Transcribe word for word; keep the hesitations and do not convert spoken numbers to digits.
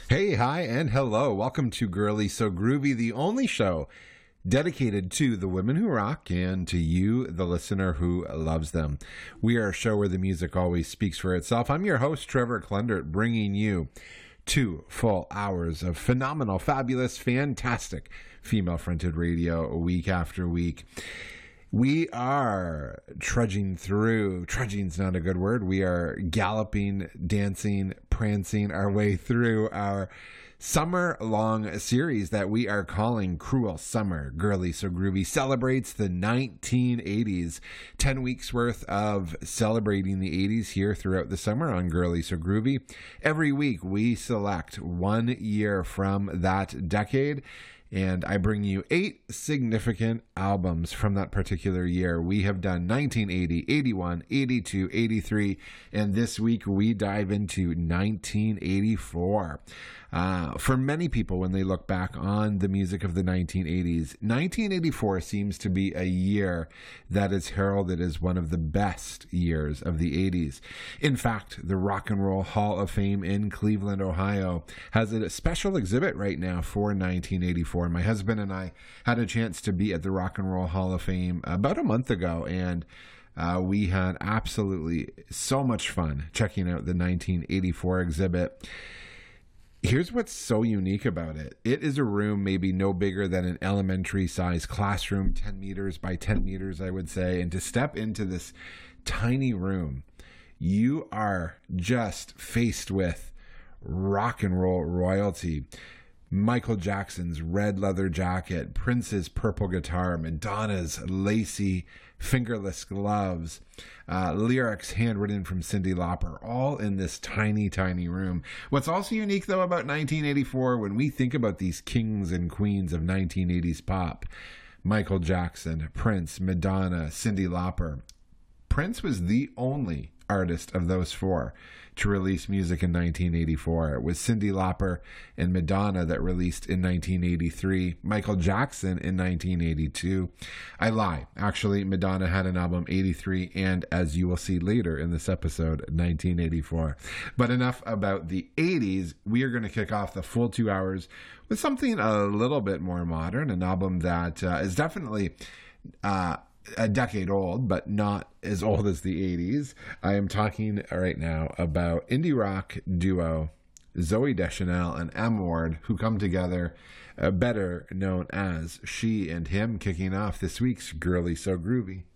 Hey, hi, and hello. Welcome to Girly So Groovy, the only show dedicated to the women who rock and to you, the listener who loves them. We are a show where the music always speaks for itself. I'm your host, Trevor Klendert, bringing you two full hours of phenomenal, fabulous, fantastic female-fronted radio week after week. We are trudging through, trudging's not a good word, we are galloping, dancing, prancing our way through our summer-long series that we are calling Cruel Summer. Girly So Groovy celebrates the nineteen eighties. Ten weeks worth of celebrating the eighties here throughout the summer on Girly So Groovy. Every week we select one year from that decade, and I bring you eight significant albums from that particular year. We have done nineteen eighty, eighty-one, eighty-two, eighty-three, and this week we dive into nineteen eighty-four. Uh, for many people, when they look back on the music of the nineteen eighties, nineteen eighty-four seems to be a year that is heralded as one of the best years of the eighties. In fact, the Rock and Roll Hall of Fame in Cleveland, Ohio, has a special exhibit right now for nineteen eighty-four. My husband and I had a chance to be at the Rock and Roll Hall of Fame about a month ago, and uh, we had absolutely so much fun checking out the nineteen eighty-four exhibit. Here's what's so unique about it. It is a room maybe no bigger than an elementary size classroom, ten meters by ten meters, I would say. And to step into this tiny room, you are just faced with rock and roll royalty. Michael Jackson's red leather jacket, Prince's purple guitar, Madonna's lacy fingerless gloves, uh, lyrics handwritten from Cyndi Lauper, all in this tiny, tiny room. What's also unique, though, about nineteen eighty-four, when we think about these kings and queens of nineteen eighties pop, Michael Jackson, Prince, Madonna, Cyndi Lauper, Prince was the only artist of those four to release music in nineteen eighty-four. It was Cyndi Lauper and Madonna that released in nineteen eighty-three, Michael Jackson in nineteen eighty-two. I lie. Actually, Madonna had an album eighty-three and, as you will see later in this episode, nineteen eighty-four. But enough about the eighties. We are going to kick off the full two hours with something a little bit more modern, an album that uh, is definitely uh, a decade old, but not as old as the eighties. I am talking right now about indie rock duo Zooey Deschanel and M. Ward, who come together, uh, better known as She and Him, kicking off this week's Girly So Groovy.